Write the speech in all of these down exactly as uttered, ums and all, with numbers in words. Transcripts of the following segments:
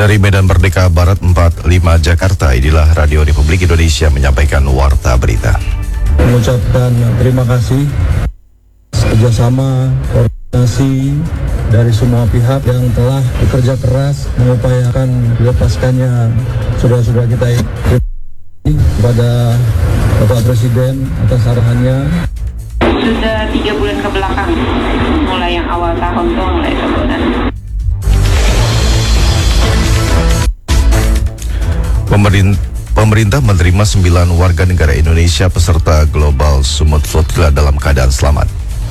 Dari Medan Merdeka Barat empat puluh lima Jakarta, inilah Radio Republik Indonesia menyampaikan Warta Berita. Mengucapkan terima kasih kerjasama koordinasi dari semua pihak yang telah bekerja keras mengupayakan dilepaskannya saudara-saudara kita ini. Kepada Bapak Presiden atas arahannya. Sudah tiga bulan ke belakang, mulai yang awal tahun tuh mulai sebulan. Pemerintah, pemerintah menerima sembilan warga negara Indonesia peserta Global Sumut Flotilla dalam keadaan selamat.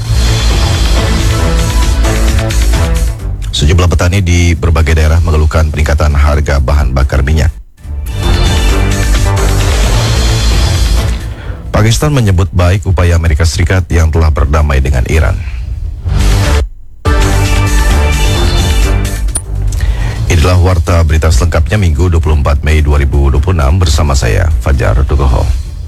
Sejumlah petani di berbagai daerah mengeluhkan peningkatan harga bahan bakar minyak. Pakistan menyebut baik upaya Amerika Serikat yang telah berdamai dengan Iran. Inilah Warta Berita selengkapnya Minggu dua puluh empat Mei dua ribu dua puluh enam bersama saya, Fajar Dugoho.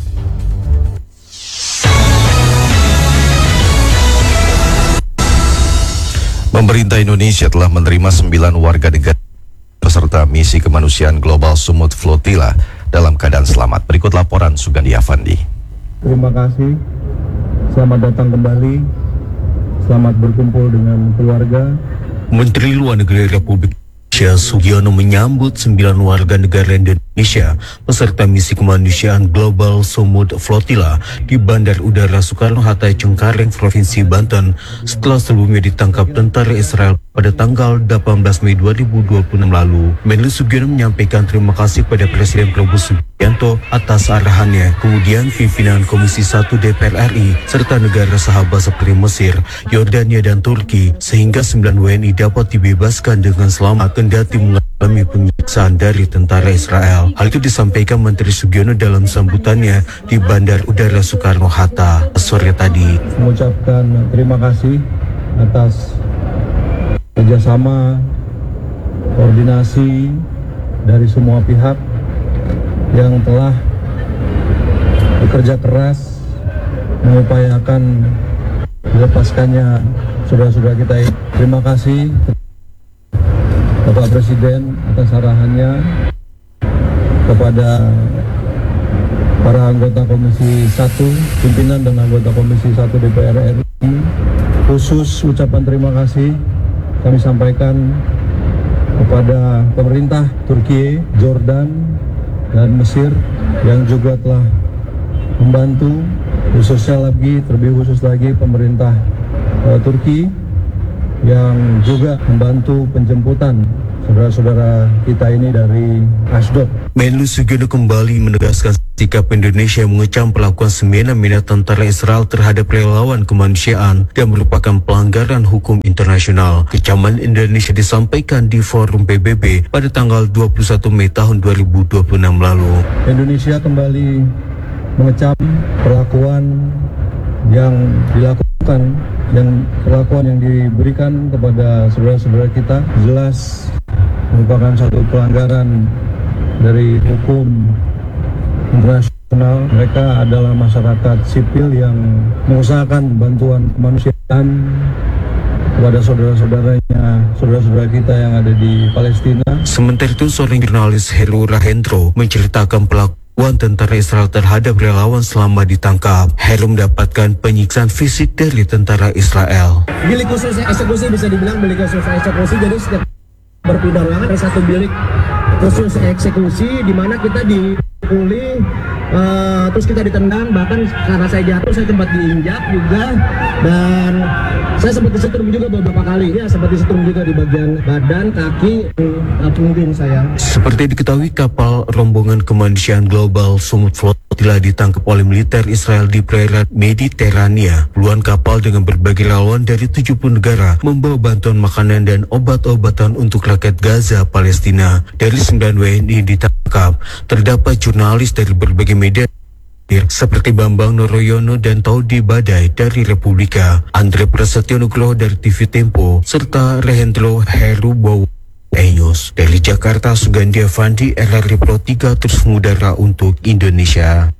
Pemerintah Indonesia telah menerima sembilan warga negara peserta misi kemanusiaan Global Sumut Flotilla dalam keadaan selamat. Berikut laporan Sugandi Afandi. Terima kasih, selamat datang kembali, selamat berkumpul dengan keluarga. Menteri Luar Negeri Republik Indonesia Sugiono menyambut sembilan warga negara Indonesia peserta misi kemanusiaan Global Sumut Flotilla di Bandar Udara Soekarno-Hatta, Cengkareng, Provinsi Banten setelah sebelumnya ditangkap tentara Israel pada tanggal delapan belas Mei dua ribu dua puluh enam lalu. Menlu Sugiono menyampaikan terima kasih kepada Presiden Prabowo Subianto atas arahannya, kemudian pimpinan Komisi satu D P R R I, serta negara sahabat seperti Mesir, Yordania, dan Turki, sehingga sembilan W N I dapat dibebaskan dengan selamat kendati mengalami penyiksaan dari tentara Israel. Hal itu disampaikan Menteri Sugiono dalam sambutannya di Bandar Udara Soekarno-Hatta sore tadi. Mengucapkan terima kasih atas kerjasama koordinasi dari semua pihak yang telah bekerja keras mengupayakan dilepaskannya saudara-saudara kita ini. Terima kasih Bapak Presiden atas arahannya, kepada para anggota Komisi satu, pimpinan dan anggota Komisi satu D P R R I. Khusus ucapan terima kasih kami sampaikan kepada pemerintah Turki, Jordan, dan Mesir yang juga telah membantu, khususnya lagi, terlebih khusus lagi pemerintah uh, Turki yang juga membantu penjemputan saudara-saudara kita ini dari Asdod. Menlu Sugiono kembali menegaskan sikap Indonesia mengecam pelakuan semena-mena tentara Israel terhadap relawan kemanusiaan dan merupakan pelanggaran hukum internasional. Kecaman Indonesia disampaikan di Forum P B B pada tanggal dua puluh satu Mei tahun dua ribu dua puluh enam lalu. Indonesia kembali mengecam perlakuan yang dilakukan, yang perlakuan yang diberikan kepada saudara-saudara kita jelas merupakan satu pelanggaran dari hukum internasional. Mereka adalah masyarakat sipil yang mengusahakan bantuan kemanusiaan kepada saudara-saudaranya, saudara-saudara kita yang ada di Palestina. Sementara itu, seorang jurnalis Heru Rahendro menceritakan pelaku tentara Israel terhadap relawan selama ditangkap. Heru mendapatkan penyiksaan fisik dari tentara Israel. Bilik khusus eksekusi bisa dibilang bilik khusus eksekusi, jadi setiap berpindah ruangan ada satu bilik khusus eksekusi di mana kita dipukuli, uh, terus kita ditendang, bahkan karena saya jatuh saya sempat diinjak juga, dan saya sempat disetrum juga beberapa kali, ya sempat disetrum juga di bagian badan, kaki, uh, punggung saya. Seperti diketahui, kapal rombongan kemanusiaan Global Sumut Flotilla ditangkap oleh militer Israel di perairan Mediterania. Puluhan kapal dengan berbagai relawan dari tujuh puluh negara membawa bantuan makanan dan obat-obatan untuk rakyat Gaza, Palestina. Dari sembilan W N I ditangkap, terdapat jurnalis dari berbagai media seperti Bambang Noroyono dan Taudi Badai dari Republika, Andre Prasetyo Nugroho dari T V Tempo, serta Rehendro Heru Bowo Enyus. Dari Jakarta, Sugandi Afandi, R R I Pro tiga terus mengudara untuk Indonesia.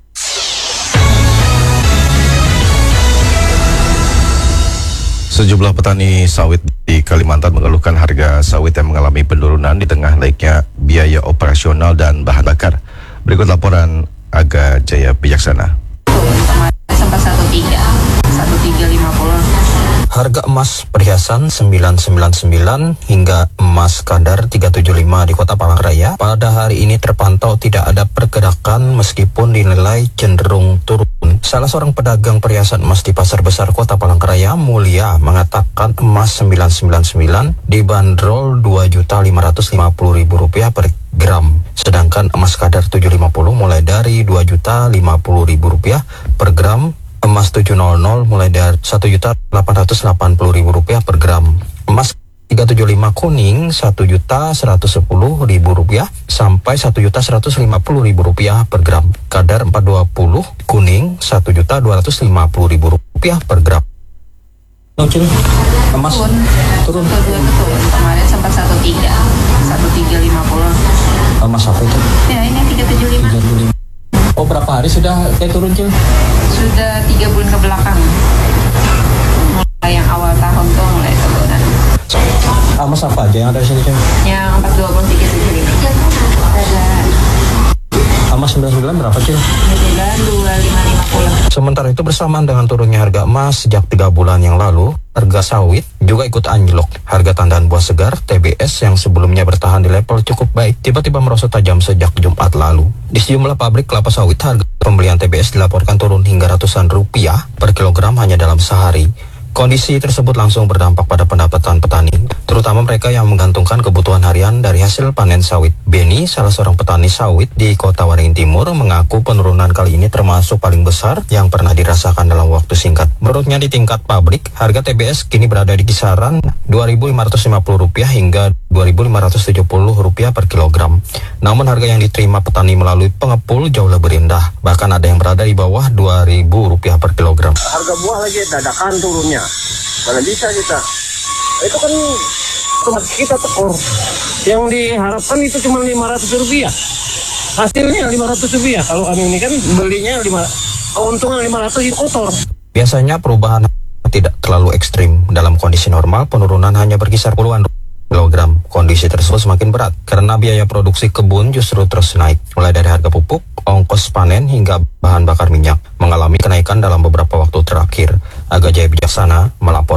Sejumlah petani sawit di Kalimantan mengeluhkan harga sawit yang mengalami penurunan di tengah naiknya biaya operasional dan bahan bakar. Berikut laporan Aga Jaya Bijaksana. Sempat satu tiga, satu tiga lima puluh. Harga emas perhiasan sembilan sembilan sembilan hingga emas kadar tiga tujuh lima di Kota Palangkaraya pada hari ini terpantau tidak ada pergerakan meskipun dinilai cenderung turun. Salah seorang pedagang perhiasan emas di Pasar Besar Kota Palangkaraya, Mulia, mengatakan emas sembilan sembilan sembilan dibanderol dua juta lima ratus lima puluh ribu rupiah per gram. Sedangkan emas kadar tujuh lima puluh mulai dari dua juta lima puluh ribu rupiah per gram. Emas tujuh nol nol mulai dari satu juta delapan ratus delapan puluh ribu rupiah per gram. Emas tiga tujuh lima kuning satu juta seratus sepuluh ribu rupiah sampai satu juta seratus lima puluh ribu rupiah per gram. Kadar empat dua puluh kuning satu juta dua ratus lima puluh ribu rupiah per gram. Nocil, emas turun. Kedua itu turun. Kemarin sempat satu tiga, satu tiga lima puluh. Emas apa itu? Ya ini tiga tujuh lima. Oh, berapa hari sudah kayak turun, Cil? Sudah tiga bulan ke belakang. Mulai yang awal tahun tuh mulai turunan. Emas apa aja yang ada di sini, Cil? Yang empat dua puluh tiga tujuh lima. Ada Emas sembilan puluh sembilan berapa, Cil? sembilan dua lima lima puluh. Sementara itu bersamaan dengan turunnya harga emas sejak tiga bulan yang lalu, harga sawit juga ikut anjlok. Harga tandan buah segar T B S yang sebelumnya bertahan di level cukup baik tiba-tiba merosot tajam sejak Jumat lalu. Di sejumlah pabrik kelapa sawit harga pembelian T B S dilaporkan turun hingga ratusan rupiah per kilogram hanya dalam sehari. Kondisi tersebut langsung berdampak pada pendapatan petani, terutama mereka yang menggantungkan kebutuhan harian dari hasil panen sawit. Beni, salah seorang petani sawit di Kota Waringin Timur, mengaku penurunan kali ini termasuk paling besar yang pernah dirasakan dalam waktu singkat. Menurutnya di tingkat pabrik, harga T B S kini berada di kisaran dua ribu lima ratus lima puluh rupiah hingga dua ribu lima ratus tujuh puluh rupiah per kilogram. Namun harga yang diterima petani melalui pengepul jauh lebih rendah, bahkan ada yang berada di bawah dua ribu rupiah per kilogram. Harga buah lagi dadakan turunnya, mana bisa kita, itu kan tempat kita tekor, yang diharapkan itu cuma lima ratus rupiah, hasilnya lima ratus rupiah. Kalau kami ini kan belinya lima, keuntungan lima ratus itu kotor. Biasanya perubahan tidak terlalu ekstrim. Dalam kondisi normal, penurunan hanya berkisar puluhan kilogram. Kondisi tersebut semakin berat karena biaya produksi kebun justru terus naik, mulai dari harga pupuk, ongkos panen hingga bahan bakar minyak mengalami kenaikan dalam beberapa waktu terakhir. Aga Jaya Bijaksana melapor.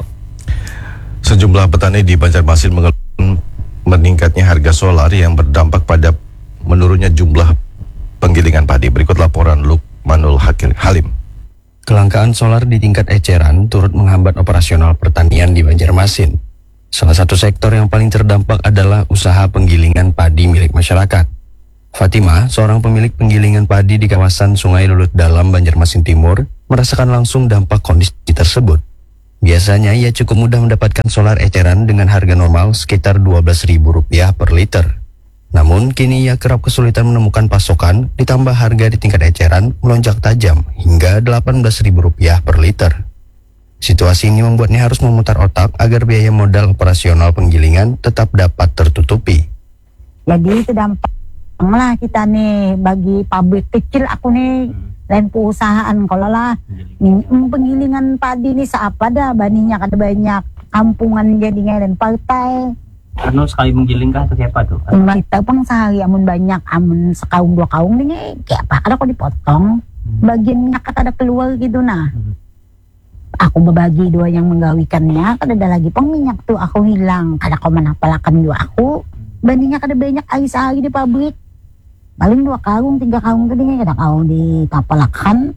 Sejumlah petani di Banjarmasin mengeluhkan meningkatnya harga solar yang berdampak pada menurunnya jumlah penggilingan padi. Berikut laporan Lukmanul Halim. Kelangkaan solar di tingkat eceran turut menghambat operasional pertanian di Banjarmasin. Salah satu sektor yang paling terdampak adalah usaha penggilingan padi milik masyarakat. Fatimah, seorang pemilik penggilingan padi di kawasan Sungai Lulut Dalam, Banjarmasin Timur, merasakan langsung dampak kondisi tersebut. Biasanya ia cukup mudah mendapatkan solar eceran dengan harga normal sekitar dua belas ribu rupiah per liter. Namun kini ia kerap kesulitan menemukan pasokan, ditambah harga di tingkat eceran melonjak tajam hingga delapan belas ribu rupiah per liter. Situasi ini membuatnya harus memutar otak agar biaya modal operasional penggilingan tetap dapat tertutupi. Jadi itu dampak lah kita nih bagi pabrik kecil aku nih lain perusahaan kalau lah penggilingan padi nih seapa dah bandingnya kada banyak kampungan jadinya dan partai. Anu sekali menggiling kah atau kayak apa tuh? Kita pang sehari amun banyak amun sekaung dua kaung nih kayak apa kada kok dipotong bagian minyak kata ada keluar gitu nah. Aku berbagi dua yang menggawikannya, kada ada lagi pang minyak tuh aku hilang, kada kau menapalakan dua aku, bandingnya kada banyak hari sehari di pabrik, paling dua karung, tiga karung tadi kada kau ditapalakan.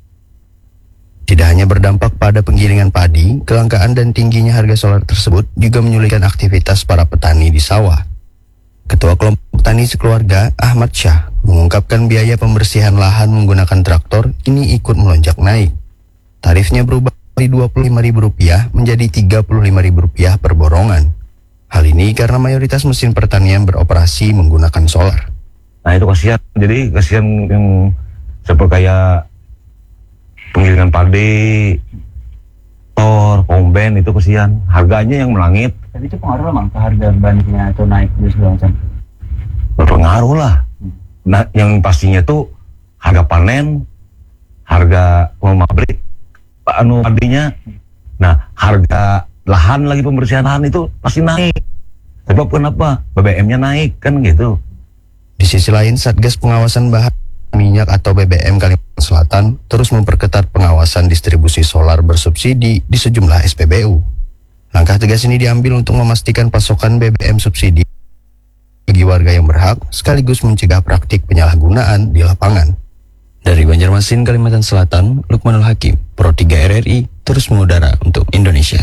Tidak hanya berdampak pada penggilingan padi, kelangkaan dan tingginya harga solar tersebut juga menyulitkan aktivitas para petani di sawah. Ketua kelompok petani sekeluarga, Ahmad Syah, mengungkapkan biaya pembersihan lahan menggunakan traktor kini ikut melonjak naik. Tarifnya berubah dari dua puluh lima ribu rupiah menjadi tiga puluh lima ribu rupiah per borongan. Hal ini karena mayoritas mesin pertanian beroperasi menggunakan solar. Nah itu kasihan, jadi kasihan yang seperti kayak penggilingan padi, tor, komben itu kasihan, harganya yang melangit. Tapi itu pengaruh lah ke harga bandingnya atau naik dan segala macam. Berpengaruh lah. Nah yang pastinya tuh harga panen, harga pabrik, anu padinya, nah harga lahan lagi pembersihan lahan itu pasti naik. Sebab kenapa? B B M-nya naik kan gitu. Di sisi lain, Satgas Pengawasan Bahan Minyak atau B B M Kalimantan Selatan terus memperketat pengawasan distribusi solar bersubsidi di sejumlah S P B U. Langkah tegas ini diambil untuk memastikan pasokan B B M subsidi bagi warga yang berhak, sekaligus mencegah praktik penyalahgunaan di lapangan. Dari Banjarmasin, Kalimantan Selatan, Lukmanul Hakim, Pro tiga R R I, terus mengudara untuk Indonesia.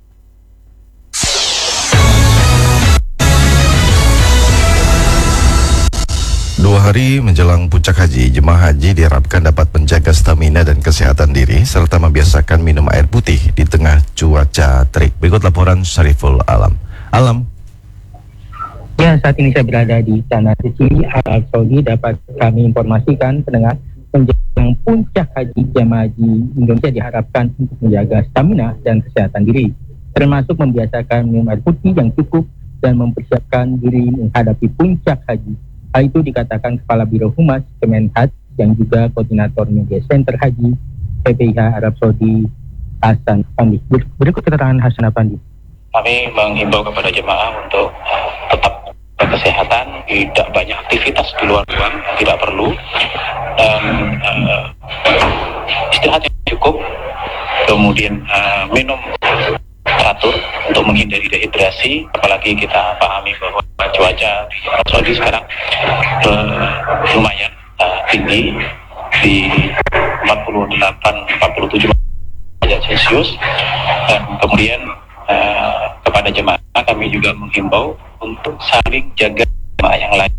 Dua hari menjelang puncak haji, jemaah haji diharapkan dapat menjaga stamina dan kesehatan diri serta membiasakan minum air putih di tengah cuaca terik. Berikut laporan Syariful Alam. Alam. Ya, saat ini saya berada di Tanah Suci Arab Saudi. Dapat kami informasikan pendengar, menjelang puncak haji, jemaah haji Indonesia diharapkan untuk menjaga stamina dan kesehatan diri, termasuk membiasakan minum air putih yang cukup dan mempersiapkan diri menghadapi puncak haji. Hal itu dikatakan Kepala Biro Humas Kemenhaj yang juga Koordinator Media Center Haji P P I H Arab Saudi, Hasan Afandi. Berikut keterangan Hasan Afandi. Kami menghimbau kepada jemaah untuk uh, tetap berkesehatan, tidak banyak aktivitas di luar ruang, tidak perlu, dan uh, istirahat yang cukup, kemudian uh, minum teratur untuk menghindari dehidrasi, apalagi kita pahami bahwa cuaca di Arab Saudi sekarang uh, lumayan uh, tinggi di empat puluh delapan sampai empat puluh tujuh derajat Celcius, dan kemudian uh, kepada jemaah kami juga menghimbau untuk saling jaga jemaah yang lain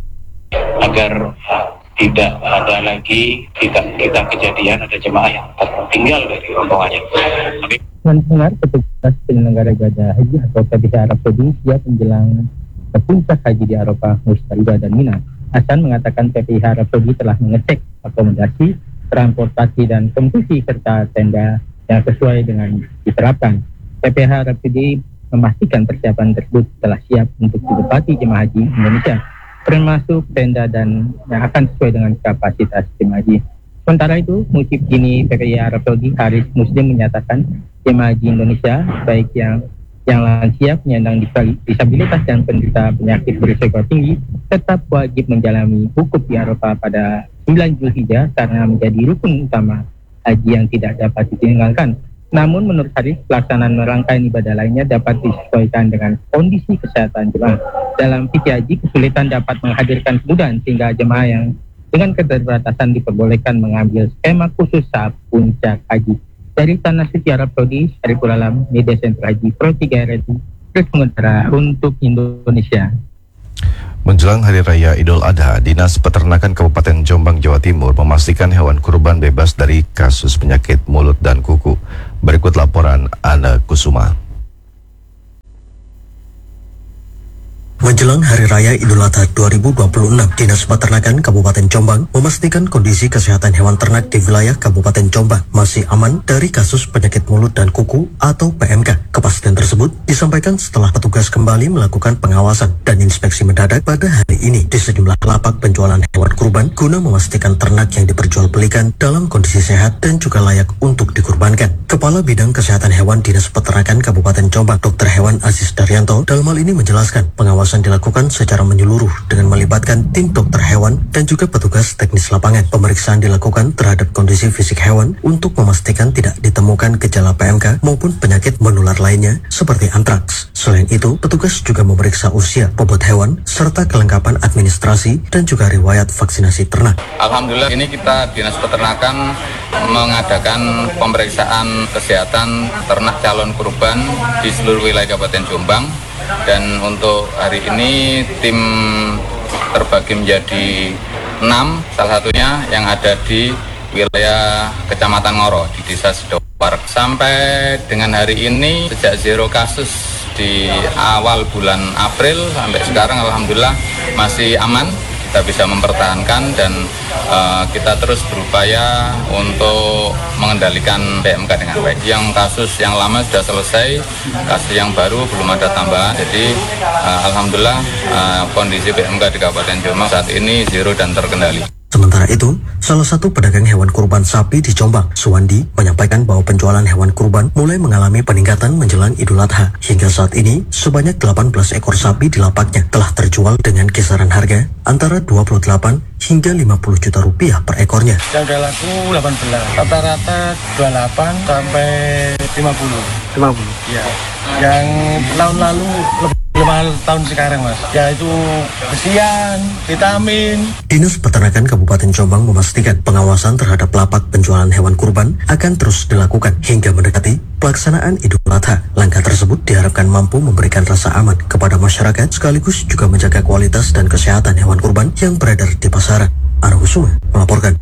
agar uh, tidak ada lagi tidak kita kejadian ada jemaah yang tertinggal dari rombongannya. Tapi Mendengar petugas penyelenggara ibadah haji atau P P I H Arab Saudi siap menjelang puncak haji di Arafah, Musdalifah dan Mina. Hasan mengatakan P P I H Arab Saudi telah mengecek akomodasi, transportasi dan kondisi serta tenda yang sesuai dengan diterapkan. P P I H Arab Saudi memastikan persiapan tersebut telah siap untuk ditempati jemaah haji Indonesia, termasuk tenda dan yang akan sesuai dengan kapasitas jemaah haji. Sementara itu, Mucib Gini P P I Arab Saudi Haris Muslim menyatakan jemaah haji Indonesia baik yang yang lansia, penyandang disabilitas dan penderita penyakit berisiko tinggi tetap wajib menjalani wukuf di Arafah pada sembilan Zulhijjah karena menjadi rukun utama haji yang tidak dapat ditinggalkan. Namun menurut Haris, pelaksanaan rangkaian ibadah lainnya dapat disesuaikan dengan kondisi kesehatan jemaah. Dalam fikih haji, kesulitan dapat menghadirkan kemudahan sehingga jemaah yang dengan keterbatasan diperbolehkan mengambil skema khusus saat puncak haji. Dari Tanah Suci Arab Saudi, Syariful Alam, Media Center Haji Pro tiga R R I, terus mengudara untuk Indonesia. Menjelang Hari Raya Idul Adha, Dinas Peternakan Kabupaten Jombang, Jawa Timur memastikan hewan kurban bebas dari kasus penyakit mulut dan kuku. Berikut laporan Ana Kusuma. Menjelang Hari Raya Idul Adha dua ribu dua puluh enam, Dinas Peternakan Kabupaten Jombang memastikan kondisi kesehatan hewan ternak di wilayah Kabupaten Jombang masih aman dari kasus penyakit mulut dan kuku atau P M K. Kepastian tersebut disampaikan setelah petugas kembali melakukan pengawasan dan inspeksi mendadak pada hari ini di sejumlah lapak penjualan hewan kurban guna memastikan ternak yang diperjualbelikan dalam kondisi sehat dan juga layak untuk dikurbankan. Kepala Bidang Kesehatan Hewan Dinas Peternakan Kabupaten Jombang, Dokter Hewan Aziz Daryanto, dalam hal ini menjelaskan pengawasan dilakukan secara menyeluruh dengan melibatkan tim dokter hewan dan juga petugas teknis lapangan. Pemeriksaan dilakukan terhadap kondisi fisik hewan untuk memastikan tidak ditemukan gejala P M K maupun penyakit menular lainnya seperti antraks. Selain itu, petugas juga memeriksa usia, bobot hewan, serta kelengkapan administrasi dan juga riwayat vaksinasi ternak. Alhamdulillah, ini kita Dinas Peternakan mengadakan pemeriksaan kesehatan ternak calon kurban di seluruh wilayah Kabupaten Jombang. Dan untuk hari ini tim terbagi menjadi enam, salah satunya yang ada di wilayah Kecamatan Ngoro di Desa Sidowar. Sampai dengan hari ini sejak zero kasus di awal bulan April sampai sekarang alhamdulillah masih aman. Kita bisa mempertahankan dan uh, kita terus berupaya untuk mengendalikan P M K dengan baik. Yang kasus yang lama sudah selesai, kasus yang baru belum ada tambahan. Jadi uh, alhamdulillah uh, kondisi P M K di Kabupaten Jombang saat ini zero dan terkendali. Sementara itu, salah satu pedagang hewan kurban sapi di Jombang, Suwandi, menyampaikan bahwa penjualan hewan kurban mulai mengalami peningkatan menjelang Idul Adha. Hingga saat ini, sebanyak delapan belas ekor sapi di lapaknya telah terjual dengan kisaran harga antara dua puluh delapan hingga lima puluh juta rupiah per ekornya. Yang udah laku delapan belas, rata-rata dua puluh delapan sampai lima puluh. lima puluh? Iya. Yang tahun lalu lebih mahal tahun sekarang, Mas. Yaitu besian, vitamin. Dinas Peternakan Kabupaten Jombang memastikan pengawasan terhadap lapak penjualan hewan kurban akan terus dilakukan hingga mendekati pelaksanaan Idul Adha. Langkah tersebut diharapkan mampu memberikan rasa aman kepada masyarakat sekaligus juga menjaga kualitas dan kesehatan hewan kurban yang beredar di pasaran. Arhusuma melaporkan.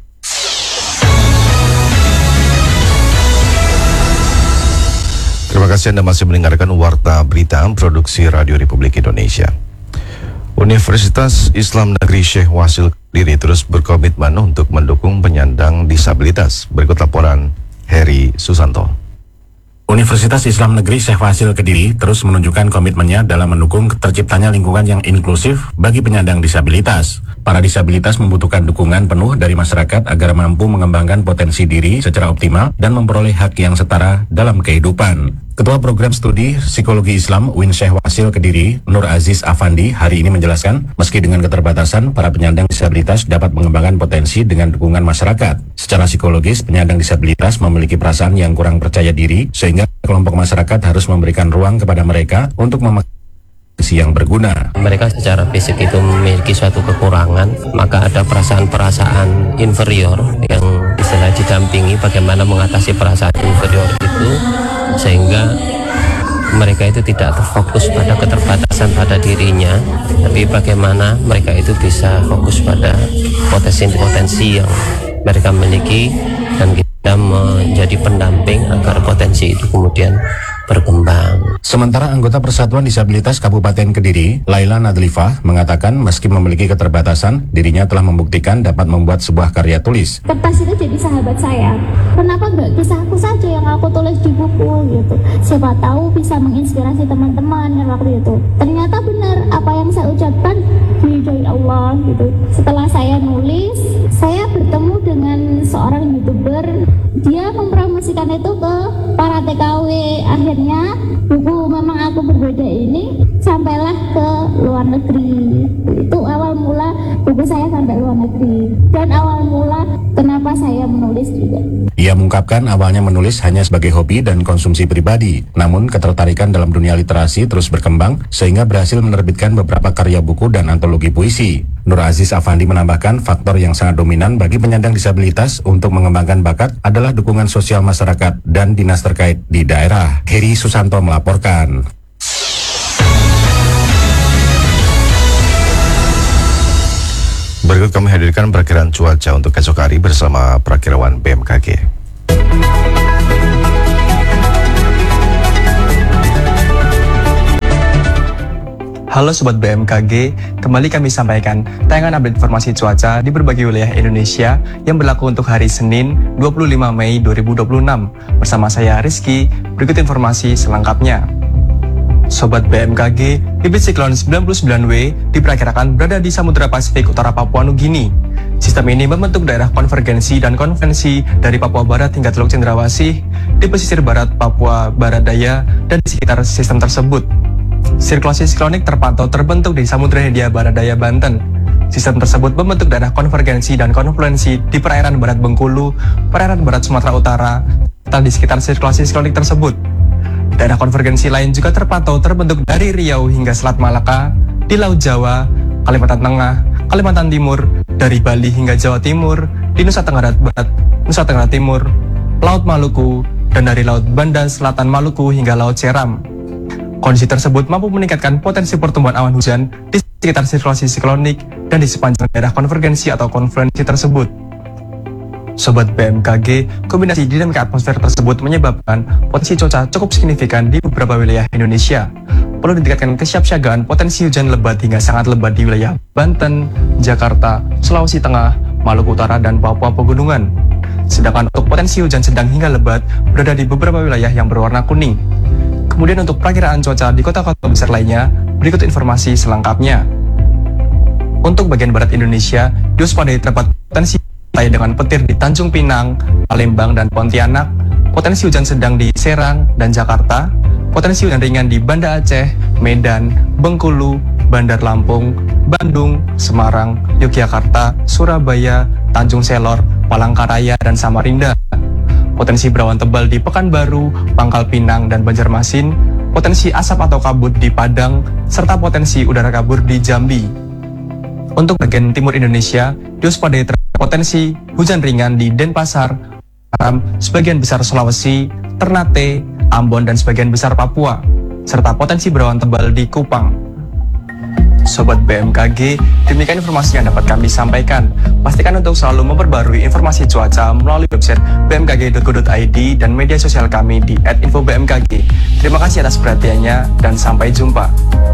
Terima kasih Anda masih mendengarkan Warta Berita Produksi Radio Republik Indonesia. Universitas Islam Negeri Syekh Wasil Kediri terus berkomitmen untuk mendukung penyandang disabilitas. Berikut laporan Heri Susanto. Universitas Islam Negeri Syekh Wasil Kediri terus menunjukkan komitmennya dalam mendukung terciptanya lingkungan yang inklusif bagi penyandang disabilitas. Para disabilitas membutuhkan dukungan penuh dari masyarakat agar mampu mengembangkan potensi diri secara optimal dan memperoleh hak yang setara dalam kehidupan. Ketua Program Studi Psikologi Islam U I N Syekh Wasil Kediri, Nur Aziz Afandi, hari ini menjelaskan, meski dengan keterbatasan, para penyandang disabilitas dapat mengembangkan potensi dengan dukungan masyarakat. Secara psikologis, penyandang disabilitas memiliki perasaan yang kurang percaya diri, sehingga kelompok masyarakat harus memberikan ruang kepada mereka untuk memakai yang berguna. Mereka secara fisik itu memiliki suatu kekurangan, maka ada perasaan-perasaan inferior yang istilah didampingi bagaimana mengatasi perasaan inferior itu sehingga mereka itu tidak terfokus pada keterbatasan pada dirinya, tapi bagaimana mereka itu bisa fokus pada potensi-potensi yang mereka miliki dan kita menjadi pendamping agar potensi itu kemudian berkembang. Sementara anggota Persatuan Disabilitas Kabupaten Kediri, Laila Nadlifah, mengatakan meski memiliki keterbatasan, dirinya telah membuktikan dapat membuat sebuah karya tulis. Kertas itu jadi sahabat saya. Kenapa nggak kisahku saja yang aku tulis di buku gitu? Siapa tahu bisa menginspirasi teman-teman kan waktu itu. Ternyata benar apa yang saya ucapkan diridhoi Allah gitu. Setelah saya nulis, saya bertemu dengan seorang YouTuber. Dia mempromosikan itu ke para T K W. Akhirnya buku Memang Aku Berbeda ini sampailah ke luar negeri. Itu awal mula buku saya sampai luar negeri. Dan awal mula kenapa saya menulis juga. Ia mengungkapkan awalnya menulis hanya sebagai hobi dan konsumsi pribadi. Namun ketertarikan dalam dunia literasi terus berkembang sehingga berhasil menerbitkan beberapa karya buku dan antologi puisi. Nur Aziz Afandi menambahkan faktor yang sangat dominan bagi penyandang disabilitas untuk mengembangkan bakat adalah dukungan sosial masyarakat dan dinas terkait di daerah. Heri Susanto melaporkan. Berikut kami hadirkan perakiraan cuaca untuk esok hari bersama perakirawan B M K G. Halo Sobat B M K G, kembali kami sampaikan tayangan update informasi cuaca di berbagai wilayah Indonesia yang berlaku untuk hari Senin dua puluh lima Mei dua ribu dua puluh enam. Bersama saya Rizky, berikut informasi selengkapnya. Sobat B M K G, bibit siklon sembilan puluh sembilan W diperkirakan berada di Samudra Pasifik Utara Papua Nugini. Sistem ini membentuk daerah konvergensi dan konvensi dari Papua Barat hingga Teluk Cendrawasih, di pesisir barat Papua Barat Daya, dan di sekitar sistem tersebut. Sirkulasi siklonik terpantau terbentuk di Samudra Hindia Barat Daya, Banten. Sistem tersebut membentuk daerah konvergensi dan konfluensi di perairan barat Bengkulu, perairan barat Sumatera Utara, serta di sekitar sirkulasi siklonik tersebut. Daerah konvergensi lain juga terpantau terbentuk dari Riau hingga Selat Malaka, di Laut Jawa, Kalimantan Tengah, Kalimantan Timur, dari Bali hingga Jawa Timur, di Nusa Tenggara Barat, Nusa Tenggara Timur, Laut Maluku, dan dari Laut Banda Selatan Maluku hingga Laut Seram. Kondisi tersebut mampu meningkatkan potensi pertumbuhan awan hujan di sekitar sirkulasi siklonik dan di sepanjang daerah konvergensi atau konfluensi tersebut. Sobat B M K G, kombinasi dinamika atmosfer tersebut menyebabkan potensi cuaca cukup signifikan di beberapa wilayah Indonesia. Perlu ditingkatkan kesiapsiagaan potensi hujan lebat hingga sangat lebat di wilayah Banten, Jakarta, Sulawesi Tengah, Maluku Utara, dan Papua Pegunungan. Sedangkan untuk potensi hujan sedang hingga lebat berada di beberapa wilayah yang berwarna kuning. Kemudian untuk perakiraan cuaca di kota-kota besar lainnya, berikut informasi selengkapnya. Untuk bagian barat Indonesia, diwaspadai terdapat potensi dengan petir di Tanjung Pinang, Palembang, dan Pontianak, potensi hujan sedang di Serang dan Jakarta, potensi hujan ringan di Banda Aceh, Medan, Bengkulu, Bandar Lampung, Bandung, Semarang, Yogyakarta, Surabaya, Tanjung Selor, Palangkaraya, dan Samarinda. Potensi berawan tebal di Pekanbaru, Pangkal Pinang, dan Banjarmasin, potensi asap atau kabut di Padang, serta potensi udara kabur di Jambi. Untuk bagian timur Indonesia, diwaspadai potensi hujan ringan di Denpasar, Batam, sebagian besar Sulawesi, Ternate, Ambon, dan sebagian besar Papua, serta potensi berawan tebal di Kupang. Sobat B M K G, demikian informasi yang dapat kami sampaikan. Pastikan untuk selalu memperbarui informasi cuaca melalui website b m k g dot go dot i d dan media sosial kami di at info b m k g. Terima kasih atas perhatiannya dan sampai jumpa.